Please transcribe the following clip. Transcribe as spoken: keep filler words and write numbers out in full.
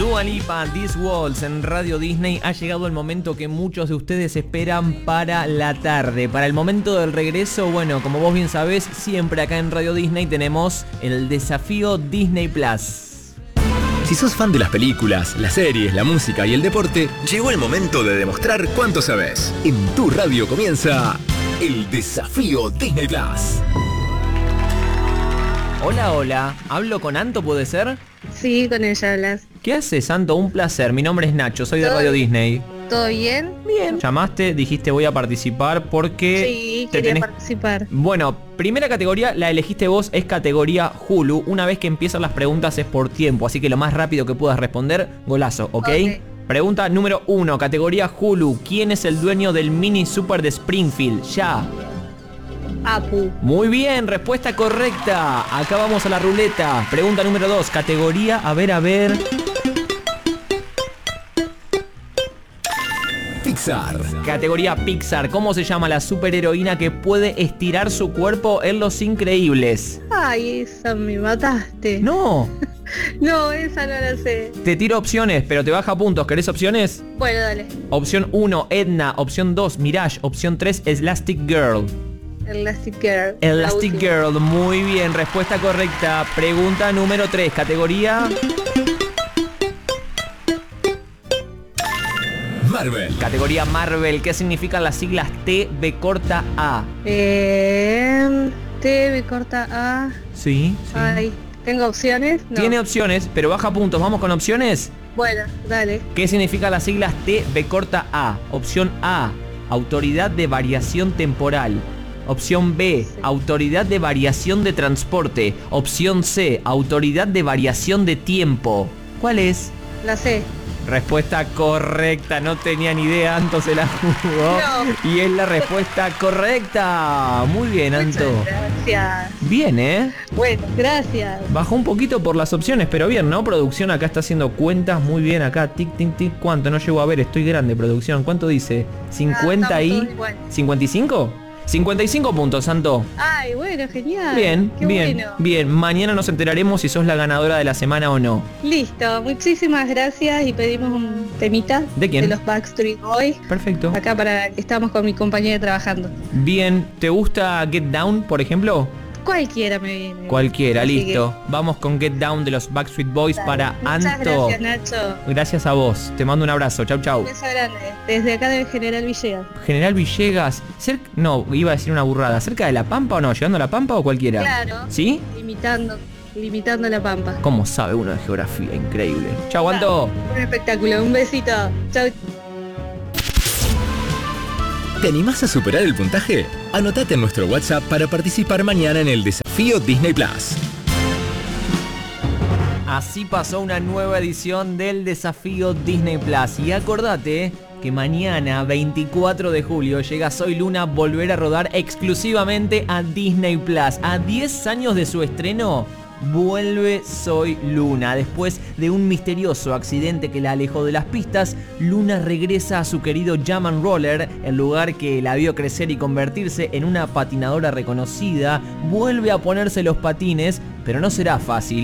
Dua Lipa, These Walls en Radio Disney. Ha llegado el momento que muchos de ustedes esperan para la tarde. Para el momento del regreso, bueno, como vos bien sabés, siempre acá en Radio Disney tenemos el desafío Disney Plus. Si sos fan de las películas, las series, la música y el deporte, llegó el momento de demostrar cuánto sabés. En tu radio comienza el desafío Disney Plus. Hola, hola. ¿Hablo con Anto, puede ser? Sí, con ella hablas. ¿Qué haces, Anto? Un placer. Mi nombre es Nacho, soy de Radio Disney. ¿Todo bien? Bien. Llamaste, dijiste voy a participar porque... Sí, te quería tenés... participar. Bueno, primera categoría la elegiste vos, es categoría Hulu. Una vez que empiezan las preguntas es por tiempo, así que lo más rápido que puedas responder, golazo, ¿ok? Ok. Pregunta número uno, categoría Hulu. ¿Quién es el dueño del Mini Super de Springfield? Ya. Apu. Muy bien, respuesta correcta. Acá vamos a la ruleta. Pregunta número dos, categoría, a ver, a ver... Pixar. Categoría Pixar. ¿Cómo se llama la superheroína que puede estirar su cuerpo en Los Increíbles? Ay, esa me mataste. No. No, esa no la sé. Te tiro opciones, pero te baja puntos. ¿Querés opciones? Bueno, dale. Opción uno, Edna. Opción dos, Mirage. Opción tres, Elastic Girl. Elastic Girl. Elastic Girl. Muy bien, respuesta correcta. Pregunta número tres, categoría... Marvel. Categoría Marvel. ¿Qué significan las siglas T B corta A? Eh, T, B corta A. Sí, sí. Ay, ¿tengo opciones? No. Tiene opciones, pero baja puntos. ¿Vamos con opciones? Bueno, dale. ¿Qué significan las siglas T B corta A? Opción A, Autoridad de Variación Temporal. Opción B, Sí. Autoridad de Variación de Transporte. Opción C, Autoridad de Variación de Tiempo. ¿Cuál es? La sé. Respuesta correcta, no tenía ni idea, Anto se la jugó. No. Y es la respuesta correcta. Muy bien, Anto. Muchas gracias. Bien, ¿eh? Bueno, gracias. Bajó un poquito por las opciones, pero bien, ¿no? Producción acá está haciendo cuentas muy bien acá. Tic, tic, tic. ¿Cuánto? No llego a ver, estoy grande, producción. ¿Cuánto dice? cincuenta Ah, y... estamos todos igual. ¿cincuenta y cinco? cincuenta y cinco puntos, Santo. Ay, bueno, genial. Bien, Qué bien, bueno. bien. Mañana nos enteraremos si sos la ganadora de la semana o no. Listo, muchísimas gracias y pedimos un temita. ¿De quién? De los Backstreet Boys. Perfecto. Acá para estamos con mi compañera trabajando. Bien, ¿te gusta Get Down, por ejemplo? Cualquiera me viene. Cualquiera, Así listo. Vamos con Get Down de los Backstreet Boys que, para muchas Anto. gracias, Nacho. Gracias a vos. Te mando un abrazo. Chau, chau. Un beso grande. Desde acá de General Villegas. General Villegas, cerca, no, iba a decir una burrada, ¿cerca de La Pampa o no? ¿Llegando a La Pampa o cualquiera? Claro. ¿Sí? Limitando, limitando la pampa. ¿Cómo sabe uno de geografía? Increíble. Chau, Anto. Un espectáculo, un besito. Chau. ¿Te animás a superar el puntaje? Anotate en nuestro WhatsApp para participar mañana en el desafío Disney Plus. Así pasó una nueva edición del desafío Disney Plus. Y acordate que mañana, veinticuatro de julio, llega Soy Luna volver a rodar exclusivamente a Disney Plus. A diez años de su estreno, vuelve Soy Luna. Después de un misterioso accidente que la alejó de las pistas, Luna regresa a su querido Jam and Roller, el lugar que la vio crecer y convertirse en una patinadora reconocida. Vuelve a ponerse los patines, pero no será fácil.